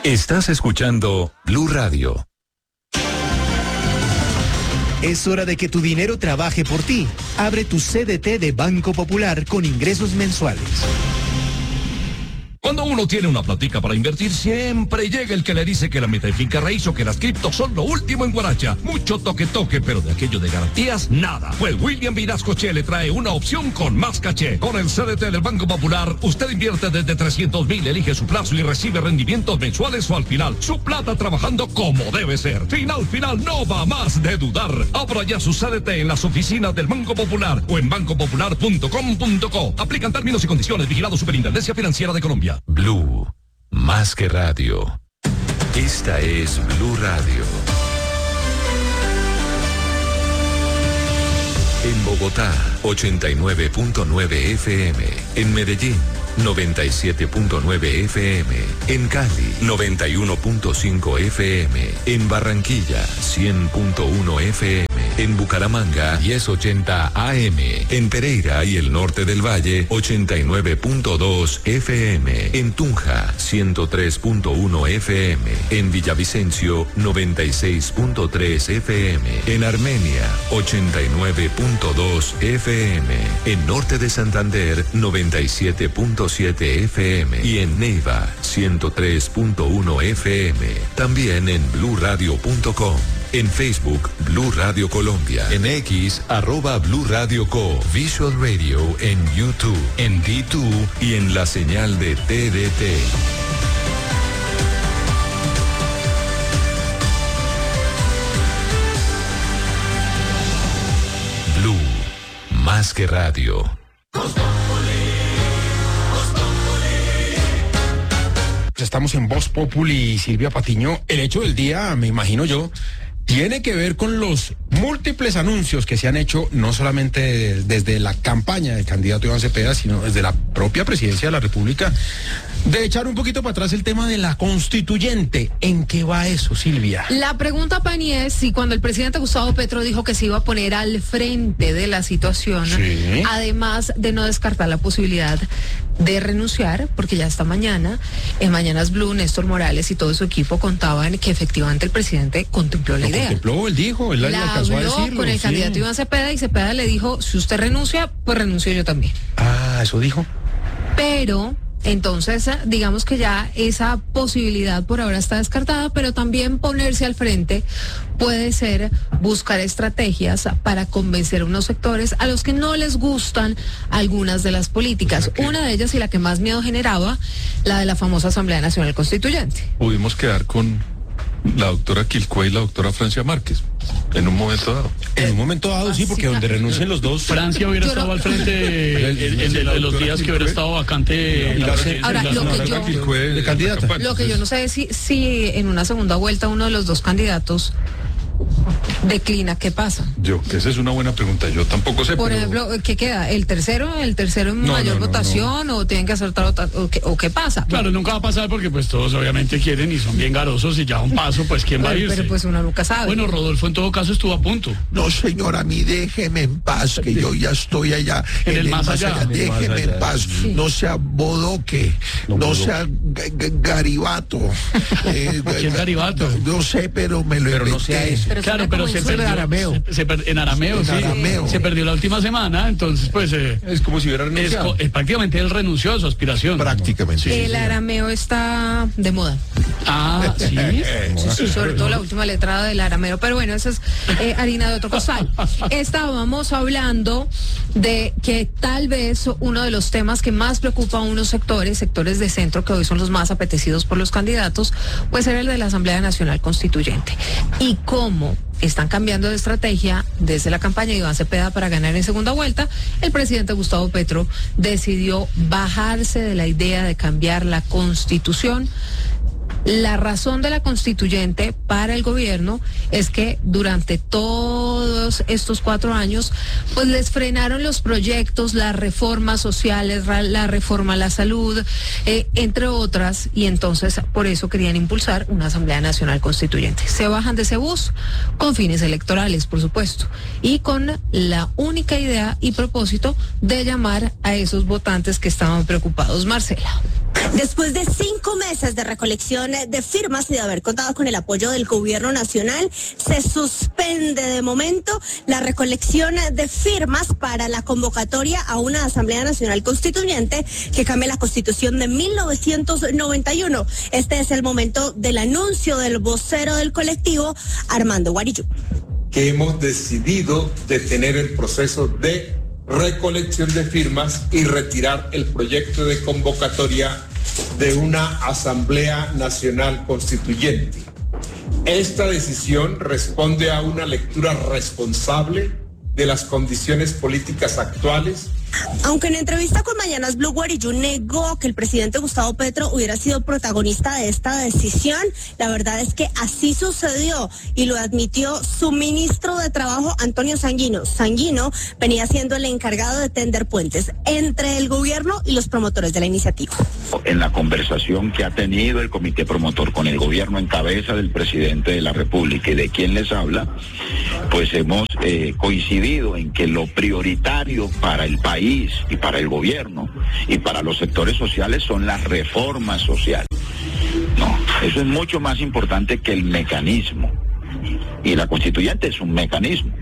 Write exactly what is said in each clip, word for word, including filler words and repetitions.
Estás escuchando Blue Radio. Es hora de que tu dinero trabaje por ti. Abre tu C D T de Banco Popular con ingresos mensuales. Cuando uno tiene una platica para invertir, siempre llega el que le dice que la meta de finca raíz o que las criptos son lo último en guaracha. Mucho toque-toque, pero de aquello de garantías, nada. Pues William Vinascoche le trae una opción con más caché. Con el C D T del Banco Popular, usted invierte desde trescientos mil, elige su plazo y recibe rendimientos mensuales o al final. Su plata trabajando como debe ser. Final, final, no va más de dudar. Abra ya su C D T en las oficinas del Banco Popular o en banco popular punto com punto co. Aplican términos y condiciones. Vigilado Superintendencia Financiera de Colombia. Blue, más que radio. Esta es Blue Radio. En Bogotá, ochenta y nueve punto nueve F M. En Medellín, noventa y siete punto nueve F M. En Cali, noventa y uno punto cinco F M. En Barranquilla, cien punto uno F M. En Bucaramanga, diez ochenta A M. En Pereira y el norte del Valle, ochenta y nueve punto dos F M. En Tunja, ciento tres punto uno F M. En Villavicencio, noventa y seis punto tres F M. En Armenia, ochenta y nueve punto dos F M. En norte de Santander, noventa y siete punto siete F M. Y en Neiva, ciento tres punto uno F M. También en blue radio punto com. En Facebook, Blue Radio Colombia. En X, arroba Blue Radio Co. Visual Radio en YouTube, en D dos y en la señal de T D T. Blue, más que radio. Estamos en Voz Populi, Silvia Patiño. El hecho del día, me imagino yo, tiene que ver con los múltiples anuncios que se han hecho, no solamente desde la campaña del candidato Iván Cepeda, sino desde la propia presidencia de la República, de echar un poquito para atrás el tema de la constituyente. ¿En qué va eso, Silvia? La pregunta, Pani, es si cuando el presidente Gustavo Petro dijo que se iba a poner al frente de la situación, sí, además de no descartar la posibilidad de renunciar, porque ya esta mañana, en Mañanas Blue, Néstor Morales y todo su equipo contaban que efectivamente el presidente contempló la Lo idea. Contempló, él dijo, él la alcanzó habló a decirlo, con el sí. candidato Iván Cepeda y Cepeda le dijo, si usted renuncia, pues renuncio yo también. Ah, eso dijo. Pero entonces, digamos que ya esa posibilidad por ahora está descartada, pero también ponerse al frente puede ser buscar estrategias para convencer a unos sectores a los que no les gustan algunas de las políticas. Okay. Una de ellas y la que más miedo generaba, la de la famosa Asamblea Nacional Constituyente. Pudimos quedar con la doctora Quilcue y la doctora Francia Márquez en un momento dado. En un momento dado, sí, porque donde renuncien los dos. Francia hubiera Yo estado no... al frente en, en, en, en los días que hubiera estado vacante. La, Ahora, lo que yo, de candidata. Lo que yo no sé es si, si en una segunda vuelta uno de los dos candidatos declina, ¿qué pasa? Yo, esa es una buena pregunta, yo tampoco sé. Por pero... ejemplo, ¿qué queda? ¿El tercero? ¿El tercero en no, mayor no, no, votación? no. ¿O tienen que hacer otra votación? ¿O qué, o qué pasa? Claro, nunca va a pasar porque pues todos obviamente quieren y son bien garosos y ya a un paso, pues ¿quién Pero, va a irse? pero pues uno nunca sabe. Bueno, Rodolfo en todo caso estuvo a punto. No, señora, a mí déjeme en paz, que yo ya estoy allá. En el más allá. Déjeme más allá. en paz. Sí. No sea bodoque, No, no, bodoque. sea g- g- garibato. Eh, ¿Quién garibato? No, no sé, pero me lo Pero no inventé. sea eso. Pero Claro, suena pero como se insulto. perdió. arameo. Se, se per- en arameo, En sí. arameo. Se perdió la última semana, entonces pues eh, Es como si hubiera es, renunciado. co- es prácticamente él renunció a su aspiración. Prácticamente. El arameo está de moda. Ah, sí. Sí, sí, sobre todo la última letra del arameo. Pero bueno, eso es eh, harina de otro costal. Estábamos hablando de que tal vez uno de los temas que más preocupa a unos sectores, sectores de centro que hoy son los más apetecidos por los candidatos, pues era el de la Asamblea Nacional Constituyente. Y cómo están cambiando de estrategia desde la campaña de Iván Cepeda para ganar en segunda vuelta, el presidente Gustavo Petro decidió bajarse de la idea de cambiar la Constitución. La razón de la constituyente para el gobierno es que durante todos estos cuatro años, pues les frenaron los proyectos, las reformas sociales, la reforma a la salud, eh, entre otras, y entonces por eso querían impulsar una Asamblea Nacional Constituyente. Se bajan de ese bus con fines electorales, por supuesto, y con la única idea y propósito de llamar a esos votantes que estaban preocupados. Marcela. Después de cinco meses de recolección de firmas y de haber contado con el apoyo del gobierno nacional, se suspende de momento la recolección de firmas para la convocatoria a una Asamblea Nacional Constituyente que cambie la Constitución de mil novecientos noventa y uno. Este es el momento del anuncio del vocero del colectivo, Armando Guarillú. Que hemos decidido detener el proceso de recolección de firmas y retirar el proyecto de convocatoria de una Asamblea Nacional Constituyente. Esta decisión responde a una lectura responsable de las condiciones políticas actuales. Aunque en entrevista con Mañanas Blue, Guarillú negó que el presidente Gustavo Petro hubiera sido protagonista de esta decisión, la verdad es que así sucedió y lo admitió su ministro de Trabajo, Antonio Sanguino. Sanguino venía siendo el encargado de tender puentes entre el gobierno y los promotores de la iniciativa. En la conversación que ha tenido el comité promotor con el gobierno en cabeza del presidente de la República y de quien les habla, pues hemos eh, coincidido en que lo prioritario para el país y para el gobierno y para los sectores sociales son las reformas sociales. No, eso es mucho más importante que el mecanismo. Y la constituyente es un mecanismo.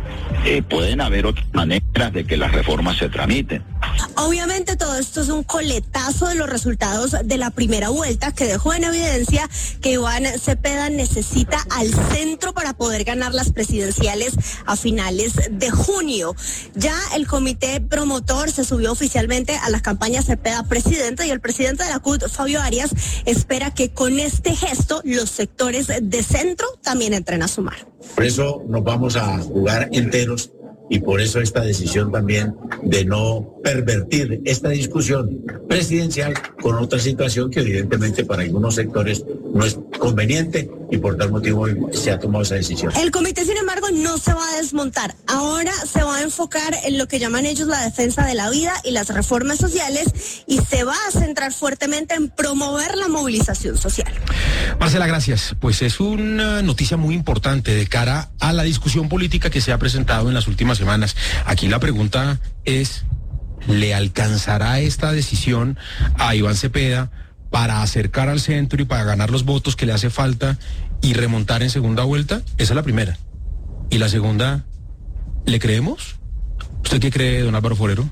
Eh, pueden haber otras maneras de que las reformas se tramiten. Obviamente todo esto es un coletazo de los resultados de la primera vuelta que dejó en evidencia que Iván Cepeda necesita al centro para poder ganar las presidenciales a finales de junio. Ya el comité promotor se subió oficialmente a la campaña Cepeda presidente y el presidente de la C U T, Fabio Arias, espera que con este gesto los sectores de centro también entren a sumar. Por eso nos vamos a jugar enteros y por eso esta decisión también de no pervertir esta discusión presidencial con otra situación que evidentemente para algunos sectores no es conveniente y por tal motivo se ha tomado esa decisión. El comité, sin embargo, no se va a desmontar. Ahora se va a enfocar en lo que llaman ellos la defensa de la vida y las reformas sociales y se va a centrar fuertemente en promover la movilización social. Marcela, gracias. Pues es una noticia muy importante de cara a la discusión política que se ha presentado en las últimas semanas. Aquí la pregunta es, ¿le alcanzará esta decisión a Iván Cepeda para acercar al centro y para ganar los votos que le hace falta y remontar en segunda vuelta? Esa es la primera. Y la segunda, ¿le creemos? ¿Usted qué cree, don Álvaro Forero?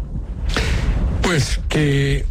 Pues que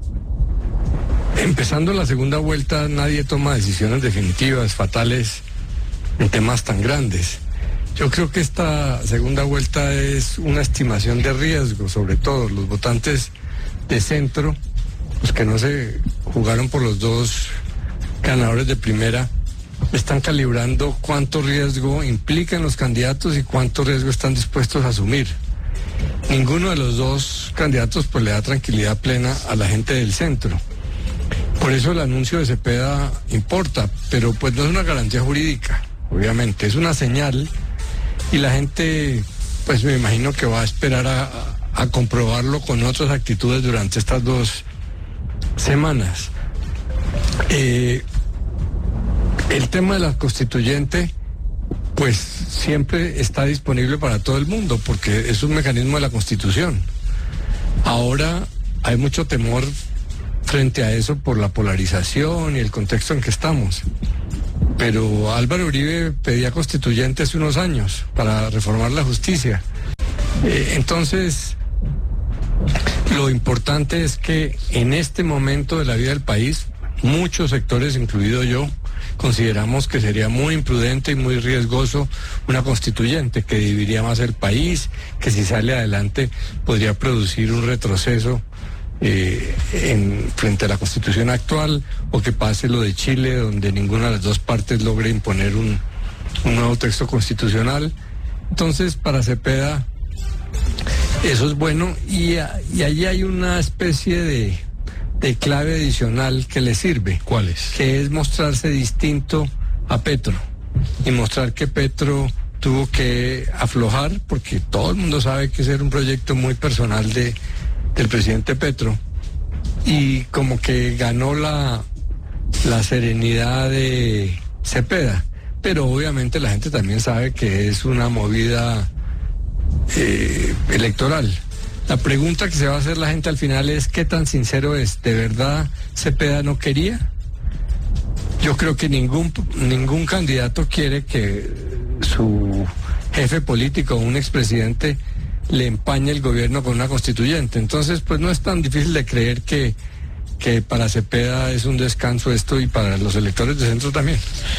empezando la segunda vuelta nadie toma decisiones definitivas, fatales, en temas tan grandes. Yo creo que esta segunda vuelta es una estimación de riesgo, sobre todo los votantes de centro, los que no se jugaron por los dos ganadores de primera, están calibrando cuánto riesgo implican los candidatos y cuánto riesgo están dispuestos a asumir. Ninguno de los dos candidatos pues le da tranquilidad plena a la gente del centro. Por eso el anuncio de Cepeda importa, pero pues no es una garantía jurídica, obviamente, es una señal. Y la gente, pues me imagino que va a esperar a, a comprobarlo con otras actitudes durante estas dos semanas. Eh, el tema de la constituyente, pues siempre está disponible para todo el mundo, porque es un mecanismo de la Constitución. Ahora hay mucho temor frente a eso por la polarización y el contexto en que estamos. Pero Álvaro Uribe pedía constituyente hace unos años para reformar la justicia. Eh, entonces, lo importante es que en este momento de la vida del país, muchos sectores, incluido yo, consideramos que sería muy imprudente y muy riesgoso una constituyente que dividiría más el país, que si sale adelante podría producir un retroceso Eh, en, frente a la Constitución actual, o que pase lo de Chile, donde ninguna de las dos partes logre imponer un, un nuevo texto constitucional. Entonces, para Cepeda, eso es bueno, y, y allí hay una especie de, de clave adicional que le sirve. ¿Cuál es? Que es mostrarse distinto a Petro, y mostrar que Petro tuvo que aflojar, porque todo el mundo sabe que ese era un proyecto muy personal de del presidente Petro, y como que ganó la, la serenidad de Cepeda, pero obviamente la gente también sabe que es una movida eh, electoral. La pregunta que se va a hacer la gente al final es ¿qué tan sincero es? ¿De verdad Cepeda no quería? Yo creo que ningún, ningún candidato quiere que su jefe político, un expresidente, le empañe el gobierno con una constituyente. Entonces, pues no es tan difícil de creer que, que para Cepeda es un descanso esto y para los electores de centro también.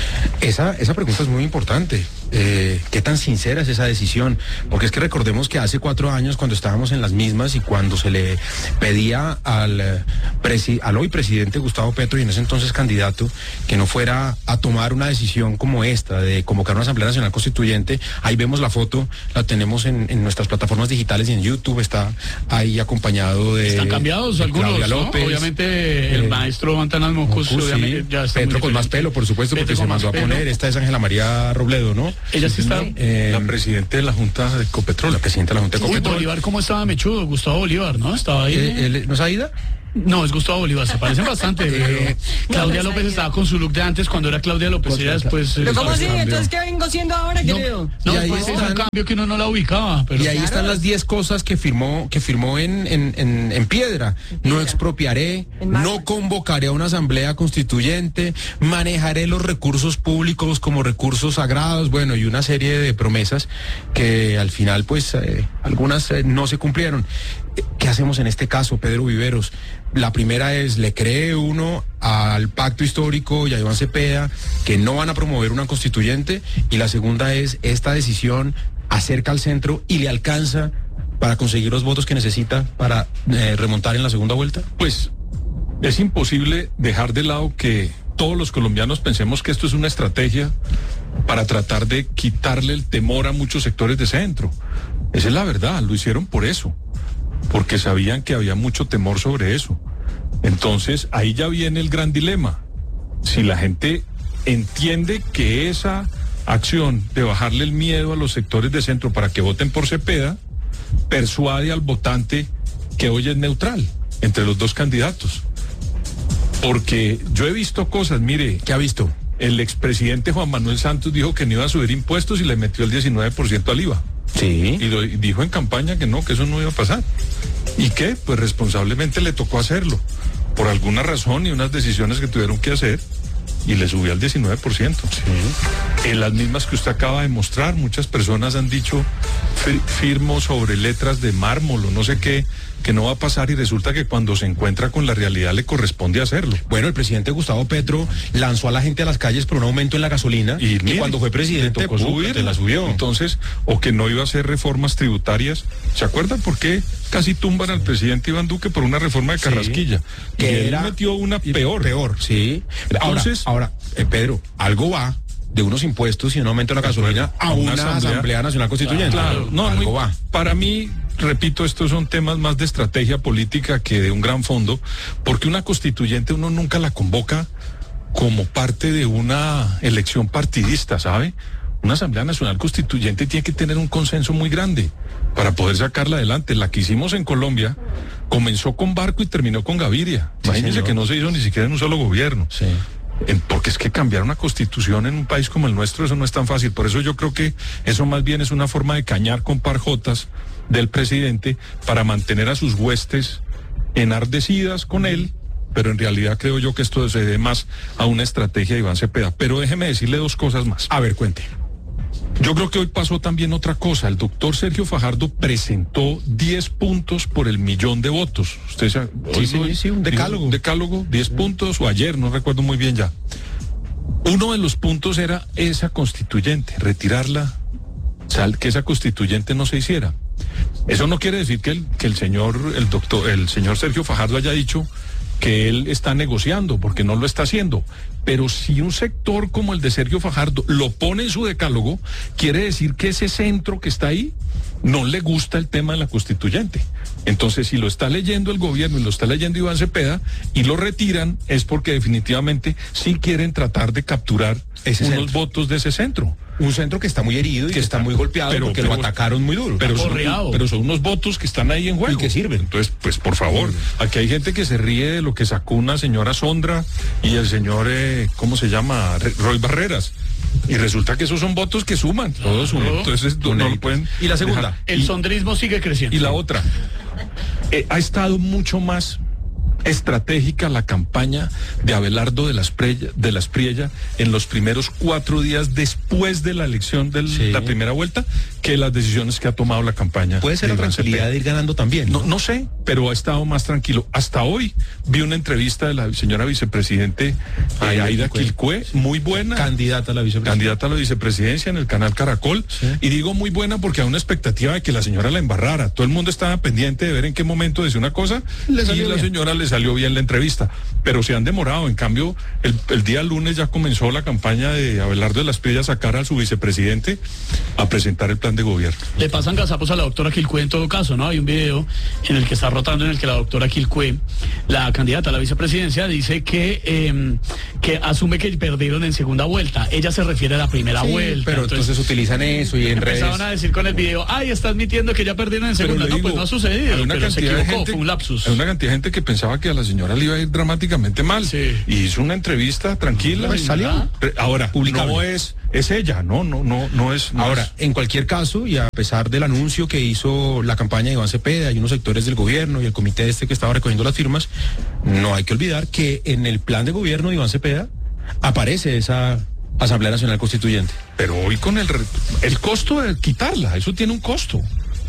Esa, esa pregunta es muy importante. Eh, ¿Qué tan sincera es esa decisión? Porque es que recordemos que hace cuatro años, cuando estábamos en las mismas y cuando se le pedía al, eh, presi- al hoy presidente Gustavo Petro, y en ese entonces candidato, que no fuera a tomar una decisión como esta, de convocar una Asamblea Nacional Constituyente, ahí vemos la foto, la tenemos en, en nuestras plataformas digitales y en YouTube, está ahí acompañado de... Están cambiados de algunos, Claudia ¿no? López, Obviamente el eh, maestro Antanas Mocus, Mocus, obviamente sí. ya está Petro muy con más diferente. pelo, por supuesto, porque Petro se con mandó a más poner. pelo. Esta es Ángela María Robledo, ¿no? Ella sí está. Eh, la presidenta de la Junta de Ecopetrol. La presidenta de la Junta de Uy, Ecopetrol. Bolívar, ¿cómo estaba mechudo? Gustavo Bolívar, ¿no? Estaba ahí. Eh, él- ¿No es Aida? No, es Gustavo Bolívar, se parecen bastante. Pero Claudia no, no López sabía. estaba con su look de antes, cuando era Claudia López, ella después... ¿Pero eh, cómo así? cambió. Entonces, ¿qué vengo siendo ahora, No, querido? no, Y ahí pues es están- un cambio que uno no la ubicaba. Pero Y ahí están las diez cosas que firmó, que firmó en, en, en, en piedra. No expropiaré, no convocaré a una asamblea constituyente, manejaré los recursos públicos como recursos sagrados, bueno, y una serie de promesas que al final, pues, eh, algunas eh, no se cumplieron. ¿Qué hacemos en este caso, Pedro Viveros? La primera es, ¿le cree uno al pacto histórico y a Iván Cepeda que no van a promover una constituyente? Y la segunda es, ¿esta decisión acerca al centro y le alcanza para conseguir los votos que necesita para eh, remontar en la segunda vuelta? Pues es imposible dejar de lado que todos los colombianos pensemos que esto es una estrategia para tratar de quitarle el temor a muchos sectores de centro. Esa es la verdad, lo hicieron por eso, porque sabían que había mucho temor sobre eso. Entonces, ahí ya viene el gran dilema. Si la gente entiende que esa acción de bajarle el miedo a los sectores de centro para que voten por Cepeda, persuade al votante que hoy es neutral entre los dos candidatos. Porque yo he visto cosas, mire... ¿Qué ha visto? El expresidente Juan Manuel Santos dijo que no iba a subir impuestos y le metió el diecinueve por ciento al I V A. Sí. Y, lo, y dijo en campaña que no, que eso no iba a pasar. ¿Y qué? Pues responsablemente le tocó hacerlo. Por alguna razón y unas decisiones que tuvieron que hacer, y le subió al diecinueve por ciento. Sí. En las mismas que usted acaba de mostrar, muchas personas han dicho fir- firmo sobre letras de mármol o no sé qué, que no va a pasar, y resulta que cuando se encuentra con la realidad le corresponde hacerlo. Bueno, el presidente Gustavo Petro lanzó a la gente a las calles por un aumento en la gasolina y, mire, cuando fue presidente le tocó ¡pum!, subir, te la subió. Entonces, o que no iba a hacer reformas tributarias. ¿Se acuerdan por qué casi tumban al presidente Iván Duque por una reforma de Carrasquilla? Sí, que que él era metió una peor. Peor, sí. Entonces, ahora, ahora eh, Pedro, algo va de unos impuestos y un aumento de la gasolina a una, una asamblea, asamblea Nacional Constituyente. Claro, no, algo muy, va. Para mí, repito, estos son temas más de estrategia política que de un gran fondo, porque una constituyente uno nunca la convoca como parte de una elección partidista, ¿sabe? Una Asamblea Nacional Constituyente tiene que tener un consenso muy grande para poder sacarla adelante. La que hicimos en Colombia comenzó con Barco y terminó con Gaviria. Sí, imagínense señor. Que no se hizo ni siquiera en un solo gobierno. Sí. En, porque es que cambiar una constitución en un país como el nuestro, eso no es tan fácil. Por eso yo creo que eso más bien es una forma de cañar con parjotas del presidente para mantener a sus huestes enardecidas con él, pero en realidad creo yo que esto se debe más a una estrategia de Iván Cepeda. Pero déjeme decirle dos cosas más. A ver, cuente. Yo creo que hoy pasó también otra cosa. El doctor Sergio Fajardo presentó diez puntos por el millón de votos. Usted se, sí, sí, hoy, sí, un decálogo. Un decálogo, diez sí. puntos, o ayer, no recuerdo muy bien ya. Uno de los puntos era esa constituyente, retirarla, sal, que esa constituyente no se hiciera. Eso no quiere decir que el, que el señor, el doctor, el señor Sergio Fajardo haya dicho que él está negociando, porque no lo está haciendo. Pero si un sector como el de Sergio Fajardo lo pone en su decálogo, quiere decir que ese centro que está ahí no le gusta el tema de la constituyente. Entonces, si lo está leyendo el gobierno y lo está leyendo Iván Cepeda y lo retiran, es porque definitivamente sí quieren tratar de capturar ese unos centro. votos de ese centro. Un centro que está muy herido y que está, está muy golpeado pero, porque pero, lo atacaron muy duro. Pero son, pero son unos votos que están ahí en juego. Y que sirven. Entonces, pues por favor, aquí hay gente que se ríe de lo que sacó una señora Sondra y el señor, eh, ¿cómo se llama? Roy Barreras. Y resulta que esos son votos que suman. Todos suman. Entonces, no, no lo pueden. ¿Y la segunda? Dejar. El sondrismo sigue creciendo. Y la otra. Eh, ha estado mucho más estratégica la campaña de Abelardo de las Priella, de las Priella en los primeros cuatro días después de la elección de sí. la primera vuelta que las decisiones que ha tomado la campaña. Puede ser la tranquilidad de ir ganando también. ¿no? No, no sé, pero ha estado más tranquilo. Hasta hoy vi una entrevista de la señora vicepresidente eh, Aida Quilcue, muy buena. Candidata a la vicepresidencia. Candidata a la vicepresidencia en el canal Caracol. Sí. Y digo muy buena porque hay una expectativa de que la señora la embarrara. Todo el mundo estaba pendiente de ver en qué momento decía una cosa le y la señora le salió bien la entrevista, pero se han demorado. En cambio, el, el día lunes ya comenzó la campaña de Abelardo de las Priella a sacar a su vicepresidente a presentar el plan de gobierno. Le pasan gazapos a la doctora Quilcue en todo caso, ¿no? Hay un video en el que está rotando en el que la doctora Quilcue, la candidata a la vicepresidencia, dice que eh, que asume que perdieron en segunda vuelta. Ella se refiere a la primera sí, vuelta. Pero entonces, entonces utilizan eso y en redes. Empezaron a decir con el video, ay, está admitiendo que ya perdieron en segunda. No, digo, pues no ha sucedido, pero se equivocó, gente, fue un lapsus. Hay una cantidad de gente que pensaba que a la señora le iba a ir dramáticamente mal. Sí. Y hizo una entrevista tranquila. Pues salió. Ahora, publicable. No es, es ella, no, no, no, no es. No Ahora, es. En cualquier caso, y a pesar del anuncio que hizo la campaña de Iván Cepeda y unos sectores del gobierno y el comité este que estaba recogiendo las firmas, no hay que olvidar que en el plan de gobierno de Iván Cepeda aparece esa Asamblea Nacional Constituyente. Pero hoy con el, el costo de quitarla, eso tiene un costo.